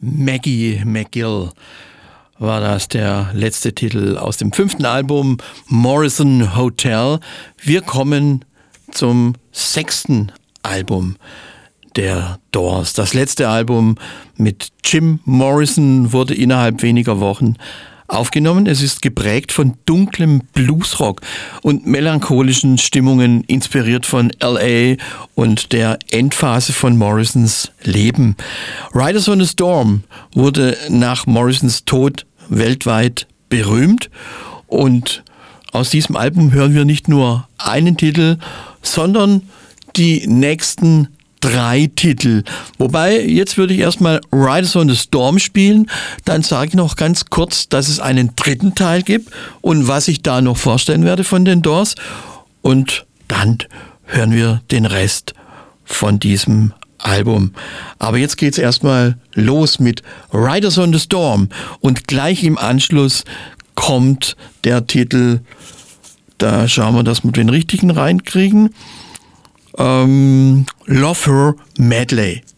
Maggie McGill war das, der letzte Titel aus dem 5. Album Morrison Hotel. Wir kommen zum 6. Album der Doors. Das letzte Album mit Jim Morrison wurde innerhalb weniger Wochen aufgenommen. Es ist geprägt von dunklem Bluesrock und melancholischen Stimmungen, inspiriert von L.A. und der Endphase von Morrisons Leben. Riders on the Storm wurde nach Morrisons Tod weltweit berühmt, und aus diesem Album hören wir nicht nur einen Titel, sondern die nächsten 3 Titel. Wobei, jetzt würde ich erstmal Riders on the Storm spielen, dann sage ich noch ganz kurz, dass es einen 3. Teil gibt und was ich da noch vorstellen werde von den Doors, und dann hören wir den Rest von diesem Album. Aber jetzt geht's erstmal los mit Riders on the Storm, und gleich im Anschluss kommt der Titel, da schauen wir, dass wir den richtigen reinkriegen, Love Her Medley.